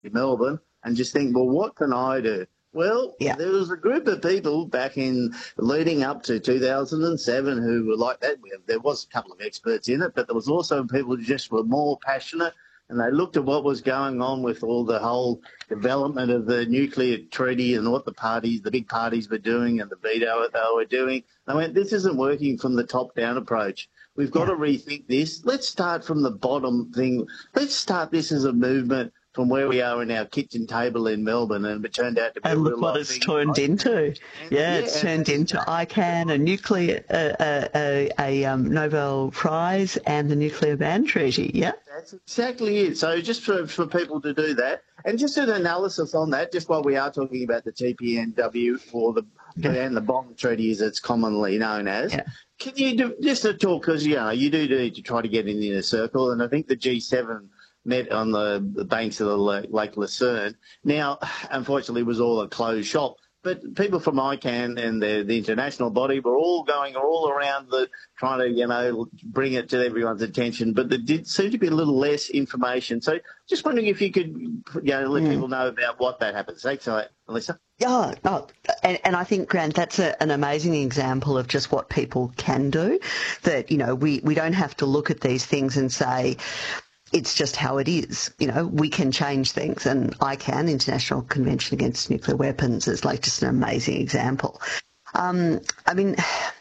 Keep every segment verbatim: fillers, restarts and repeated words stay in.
in Melbourne and just think, well, what can I do? Well, Yeah. there was a group of people back in leading up to two thousand seven who were like that. There was a couple of experts in it, but there was also people who just were more passionate, and they looked at what was going on with all the whole development of the nuclear treaty and what the parties, the big parties were doing and the veto they were doing. They went, this isn't working from the top-down approach. We've got Yeah. to rethink this. Let's start from the bottom thing. Let's start this as a movement from where we are in our kitchen table in Melbourne, and it turned out to be And a look real what life it's thing. turned Right? into. And, Yeah, it's yeah, turned and, into ICANN, a nuclear, uh, uh, a, a um, Nobel Prize, and the nuclear ban treaty. Yeah. That's exactly it. So just for, for people to do that, and just an analysis on that, just while we are talking about the T P N W or the Yeah. and the bomb treaty as it's commonly known as, Yeah. can you do, just to talk, because you know you do need to try to get in the inner circle, and I think the G seven met on the, the banks of the Lake Lucerne. Now, unfortunately, it was all a closed shop. But people from ICANN and the, the international body were all going all around the trying to, you know, bring it to everyone's attention. But there did seem to be a little less information. So just wondering if you could, you know, let Mm. people know about what that happens. Thanks, Alyssa. Yeah, oh, and, and I think, Grant, that's a, an amazing example of just what people can do, that, you know, we, we don't have to look at these things and say, it's just how it is. You know, we can change things, and ICANN, International Convention Against Nuclear Weapons, is like just an amazing example. Um, I mean,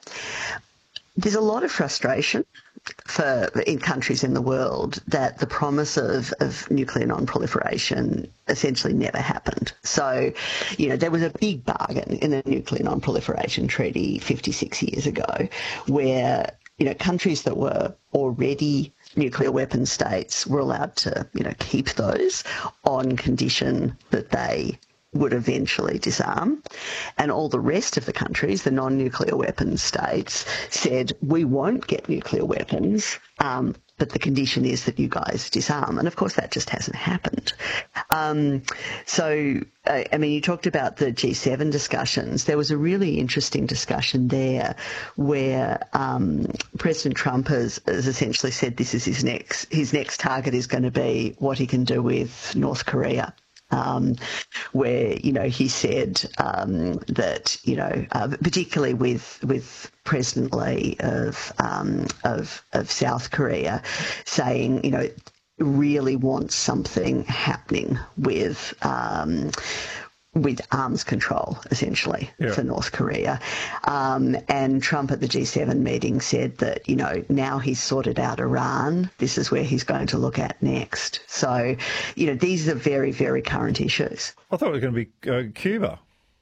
there's a lot of frustration for in countries in the world that the promise of, of nuclear non-proliferation essentially never happened. So, you know, there was a big bargain in the Nuclear Non-Proliferation Treaty fifty-six years ago where, you know, countries that were already nuclear weapon states were allowed to, you know, keep those on condition that they would eventually disarm. And all the rest of the countries, the non-nuclear weapons states, said, we won't get nuclear weapons, um, but the condition is that you guys disarm. And of course, that just hasn't happened. Um, so, uh, I mean, you talked about the G seven discussions. There was a really interesting discussion there where um, President Trump has, has essentially said this is his next, his next target is going to be what he can do with North Korea. Um, where, you know, he said um, that, you know, uh, particularly with with President Lee of, um, of of South Korea, saying, you know, really wants something happening with um, with arms control, essentially, yeah. for North Korea. Um, and Trump at the G seven meeting said that, you know, now he's sorted out Iran, this is where he's going to look at next. So, you know, these are very, very current issues. I thought it was going to be uh, Cuba.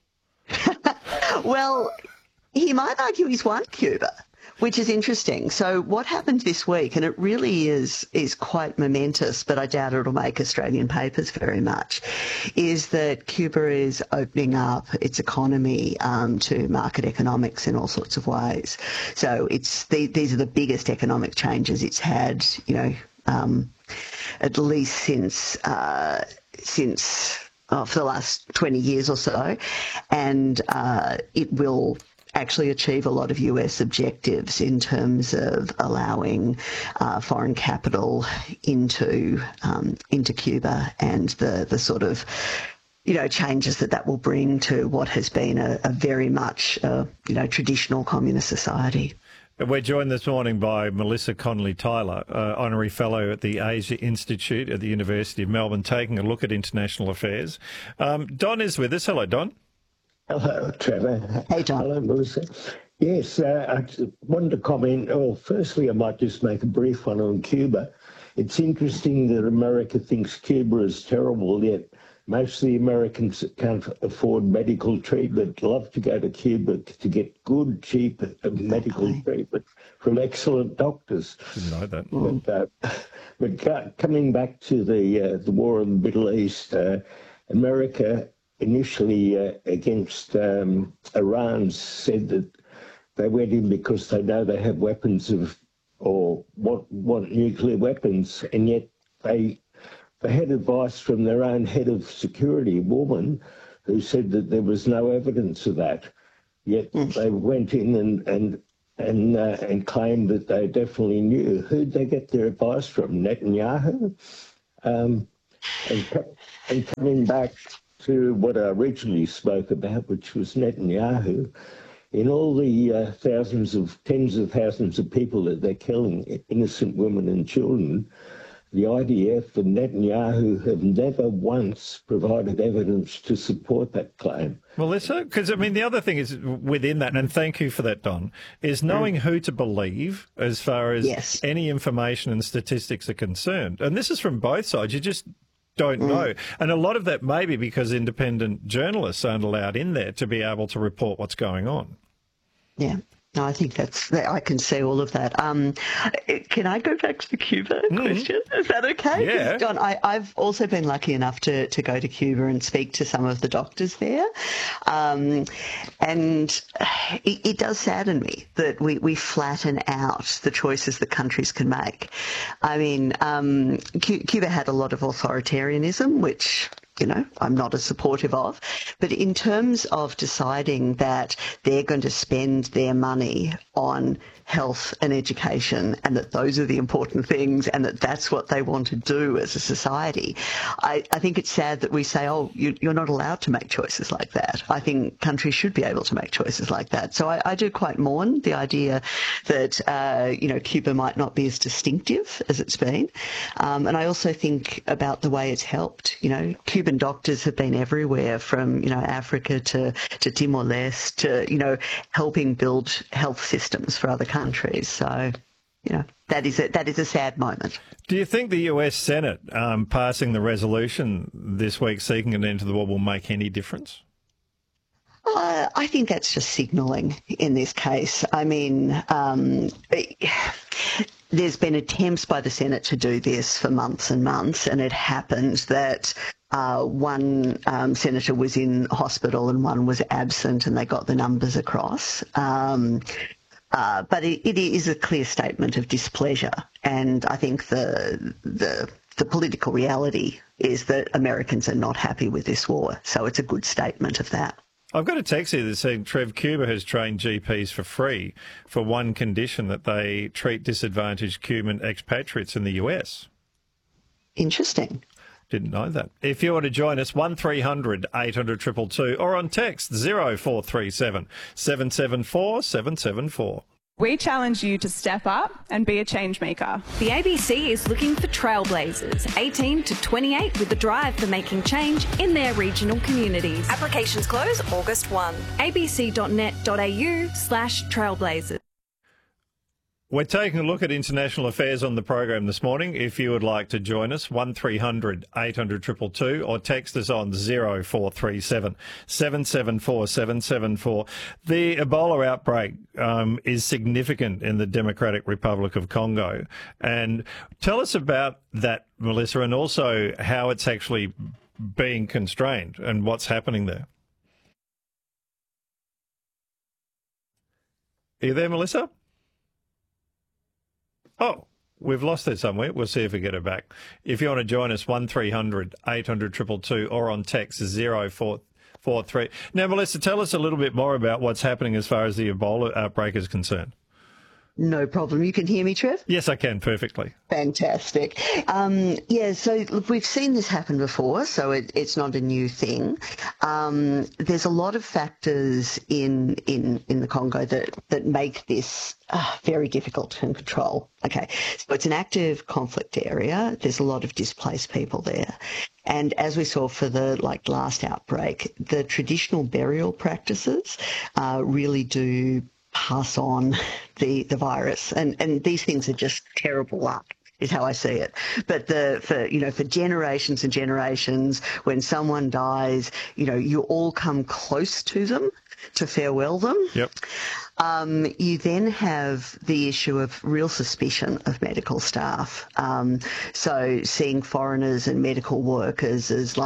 Well, he might argue he's won Cuba, which is interesting. So what happened this week, and it really is is quite momentous, but I doubt it'll make Australian papers very much, is that Cuba is opening up its economy um, to market economics in all sorts of ways. So it's the, these are the biggest economic changes it's had, you know, um, at least since uh, since oh, for the last twenty years or so, and uh, it will actually achieve a lot of U S objectives in terms of allowing uh, foreign capital into um, into Cuba, and the the sort of, you know, changes that that will bring to what has been a, a very much uh, you know, traditional communist society. We're joined this morning by Melissa Connolly-Tyler, uh, Honorary Fellow at the Asia Institute at the University of Melbourne, taking a look at international affairs. Um, Don is with us. Hello, Don. Hello, Trevor. Hey, Don. Hello, Melissa. Yes, uh, I just wanted to comment. Well, firstly, I might just make a brief one on Cuba. It's interesting that America thinks Cuba is terrible, yet most of the Americans that can't afford medical treatment love to go to Cuba to get good, cheap medical treatment from excellent doctors. Didn't know that. But, uh, but coming back to the uh, the war in the Middle East, uh, America initially uh, against um, Iran said that they went in because they know they have weapons of, or want, want nuclear weapons, and yet they they had advice from their own head of security, a woman, who said that there was no evidence of that. Yet mm. they went in and and and, uh, and claimed that they definitely knew. Who'd they get their advice from? Netanyahu? Um, And, co- and coming back to what I originally spoke about, which was Netanyahu, in all the uh, thousands of, tens of thousands of people that they're killing, innocent women and children, the I D F and Netanyahu have never once provided evidence to support that claim. Melissa, because I mean, the other thing is within that, and thank you for that, Don, is knowing mm. who to believe as far as yes. any information and statistics are concerned. And this is from both sides. You just don't mm. know. And a lot of that may be because independent journalists aren't allowed in there to be able to report what's going on. Yeah. No, I think that's, I can see all of that. Um, can I go back to the Cuba mm. question? Is that okay? Yeah. Don, I, I've also been lucky enough to, to go to Cuba and speak to some of the doctors there. Um, and it, it does sadden me that we, we flatten out the choices that countries can make. I mean, um, Cuba had a lot of authoritarianism, which, you know, I'm not as supportive of. But in terms of deciding that they're going to spend their money on health and education and that those are the important things and that that's what they want to do as a society, I, I think it's sad that we say, oh, you, you're not allowed to make choices like that. I think countries should be able to make choices like that. So I, I do quite mourn the idea that, uh, you know, Cuba might not be as distinctive as it's been. Um, and I also think about the way it's helped. You know, Cuban doctors have been everywhere from, you know, Africa to, to Timor-Leste to, you know, helping build health systems for other countries. countries. So, you know, that is a, that is a sad moment. Do you think the U S Senate um, passing the resolution this week seeking an end to the war will make any difference? Uh, I think that's just signalling in this case. I mean, um, there's been attempts by the Senate to do this for months and months, and it happened that uh, one um, senator was in hospital and one was absent, and they got the numbers across. Um, Uh, but it, it is a clear statement of displeasure, and I think the the the political reality is that Americans are not happy with this war. So it's a good statement of that. I've got a text here that said Trev, Cuba has trained G Ps for free for one condition, that they treat disadvantaged Cuban expatriates in the U S. Interesting. Didn't know that. If you want to join us, one three hundred eight hundred two two two or on text zero four three seven seven seven four seven seven four. We challenge you to step up and be a change maker. The A B C is looking for trailblazers, eighteen to twenty-eight, with a drive for making change in their regional communities. Applications close August first. abc.net.au slash trailblazers. We're taking a look at international affairs on the program this morning. If you would like to join us, one three hundred eight hundred two two two or text us on zero four three seven seven seven four seven seven four. The Ebola outbreak um, is significant in the Democratic Republic of Congo. And tell us about that, Melissa, and also how it's actually being constrained and what's happening there. Are you there, Melissa? Oh, we've lost it somewhere. We'll see if we get it back. If you want to join us, one three hundred eight hundred two two two or on text zero four four three. Now, Melissa, tell us a little bit more about what's happening as far as the Ebola outbreak is concerned. No problem. You can hear me, Trev? Yes, I can perfectly. Fantastic. Um, yeah, so look, we've seen this happen before, so it, it's not a new thing. Um, there's a lot of factors in in, in the Congo that, that make this uh, very difficult to control. Okay, so it's an active conflict area. There's a lot of displaced people there. And as we saw for the like last outbreak, the traditional burial practices uh, really do pass on the, the virus. And, and these things are just terrible luck, is how I see it. But the for you know for generations and generations, when someone dies, you know, you all come close to them to farewell them. Yep. Um, you then have the issue of real suspicion of medical staff. Um, so seeing foreigners and medical workers as like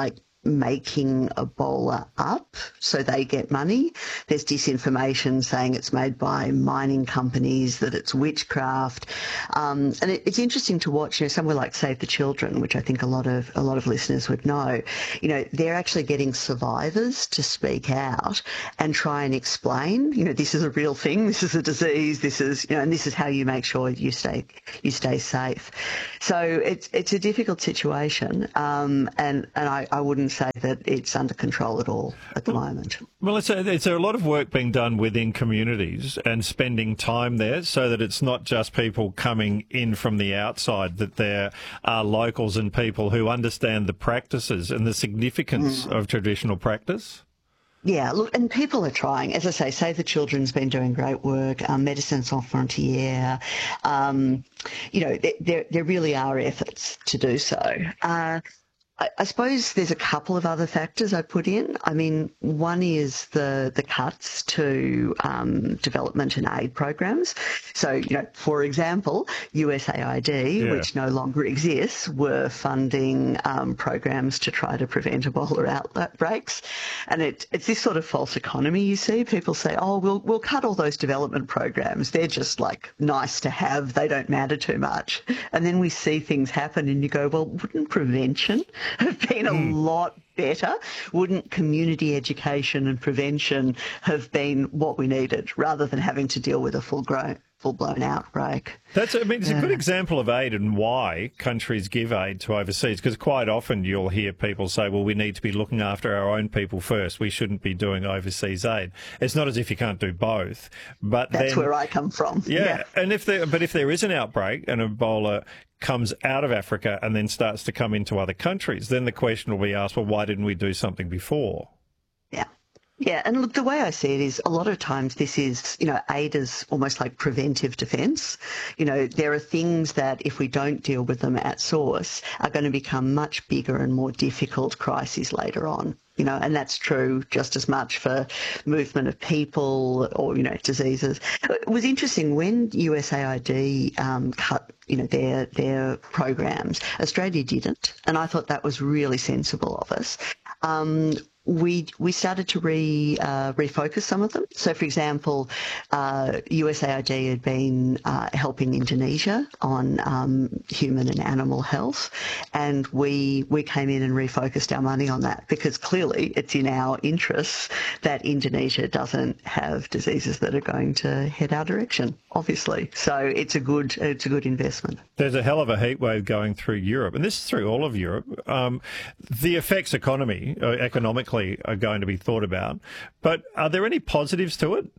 making Ebola up so they get money. There's disinformation saying it's made by mining companies, that it's witchcraft. Um, and it, it's interesting to watch, you know, somewhere like Save the Children, which I think a lot of a lot of listeners would know, you know, they're actually getting survivors to speak out and try and explain, you know, this is a real thing, this is a disease, this is, you know, and this is how you make sure you stay you stay safe. So it's it's a difficult situation, um, and, and I, I wouldn't say that it's under control at all at the moment. Well, it's a, it's a lot of work being done within communities and spending time there so that it's not just people coming in from the outside, that there are locals and people who understand the practices and the significance mm. of traditional practice. Yeah, look, and people are trying. As I say, Save the Children's been doing great work. Um, Médecins Sans Frontières. Um, you know, there there really are efforts to do so. Uh, I, I suppose there's a couple of other factors I put in. I mean, one is the the cuts to um, development and aid programs. So, you know, for example, U S A I D, yeah. which no longer exists, were funding um, programs to try to prevent Ebola outbreaks. And it, it's this sort of false economy, you see. People say, oh, we'll we'll cut all those development programs. They're just like nice to have. They don't matter too much. And then we see things happen and you go, well, wouldn't prevention have been a mm. lot better? Wouldn't community education and prevention have been what we needed rather than having to deal with a full-grown, full-blown outbreak? That's, I mean, it's yeah. a good example of aid and why countries give aid to overseas, because quite often you'll hear people say, well, we need to be looking after our own people first. We shouldn't be doing overseas aid. It's not as if you can't do both, but that's then, where I come from. Yeah, yeah. and if there, but if there is an outbreak and Ebola comes out of Africa and then starts to come into other countries, then the question will be asked, well, why didn't we do something before? Yeah. Yeah, and look, the way I see it is a lot of times this is, you know, aid is almost like preventive defence. You know, there are things that if we don't deal with them at source are going to become much bigger and more difficult crises later on. You know, and that's true just as much for movement of people or, you know, diseases. It was interesting when U S A I D um, cut, you know, their their programs, Australia didn't, and I thought that was really sensible of us. Um, we we started to re uh, refocus some of them. So, for example, uh, U S A I D had been uh, helping Indonesia on um, human and animal health, and we we came in and refocused our money on that because clearly it's in our interests that Indonesia doesn't have diseases that are going to head our direction. Obviously, so it's a good it's a good investment. There's a hell of a heat wave going through Europe, and this is through all of Europe. Um, the effects economy uh, economically are going to be thought about, but are there any positives to it?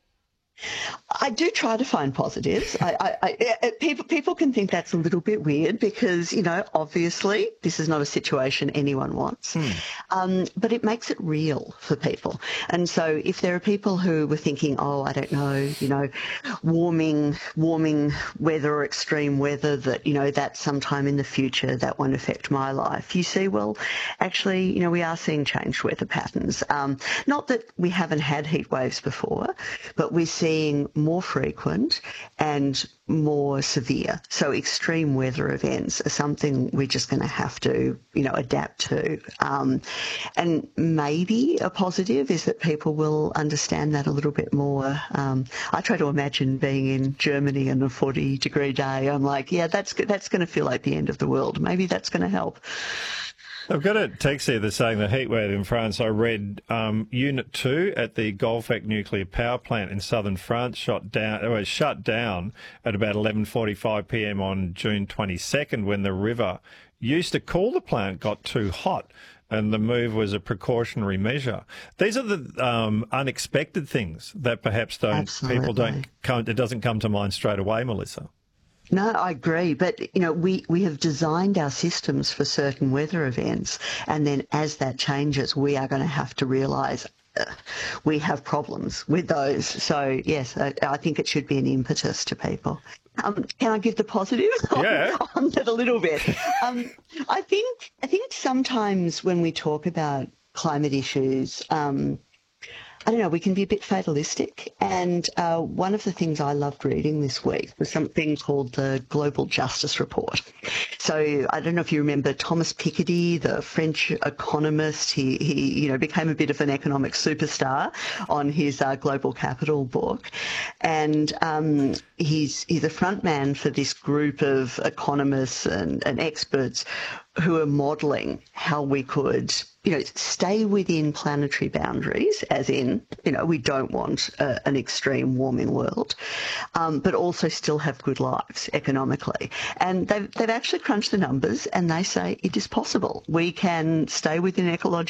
I do try to find positives. I, I, I, people people can think that's a little bit weird because, you know, obviously this is not a situation anyone wants, hmm. um, but it makes it real for people. And so if there are people who were thinking, oh, I don't know, you know, warming, warming weather or extreme weather, that, you know, that sometime in the future that won't affect my life. You see, well, actually, you know, we are seeing changed weather patterns. Um, not that we haven't had heat waves before, but we see seeing more frequent and more severe. So extreme weather events are something we're just going to have to, you know, adapt to. Um, and maybe a positive is that people will understand that a little bit more. Um, I try to imagine being in Germany on a forty degree day. I'm like, yeah, that's that's going to feel like the end of the world. Maybe that's going to help. I've got a text here that's saying the heatwave in France. I read um, Unit two at the Golfec nuclear power plant in southern France shot down, it was shut down at about eleven forty-five p m on June twenty-second when the river used to cool the plant got too hot, and the move was a precautionary measure. These are the um, unexpected things that perhaps don't Absolutely. people don't come, it doesn't come to mind straight away, Melissa. No, I agree. But, you know, we, we have designed our systems for certain weather events. And then as that changes, we are going to have to realise uh, we have problems with those. So, yes, I, I think it should be an impetus to people. Um, can I give the positive yeah. on, on that a little bit? um, I think I think sometimes when we talk about climate issues, um, I don't know, we can be a bit fatalistic. And uh, one of the things I loved reading this week was something called the Global Justice Report. So I don't know if you remember Thomas Piketty, the French economist. He, he you know, became a bit of an economic superstar on his uh, Global Capital book. And um, he's, he's a front man for this group of economists and, and experts who are modelling how we could, you know, stay within planetary boundaries, as in, you know, we don't want uh, an extreme warming world, um, but also still have good lives economically. And they've, they've actually crunched the numbers and they say it is possible. We can stay within ecological